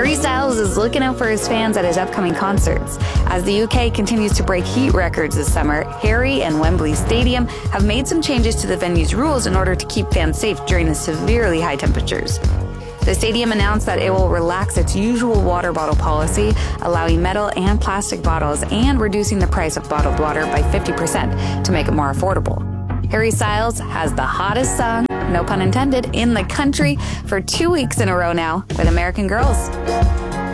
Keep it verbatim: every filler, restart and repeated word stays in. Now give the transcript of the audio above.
Harry Styles is looking out for his fans at his upcoming concerts. As the U K continues to break heat records this summer, Harry and Wembley Stadium have made some changes to the venue's rules in order to keep fans safe during the severely high temperatures. The stadium announced that it will relax its usual water bottle policy, allowing metal and plastic bottles and reducing the price of bottled water by fifty percent to make it more affordable. Harry Styles has the hottest song, no pun intended, in the country for two weeks in a row now with American Girls.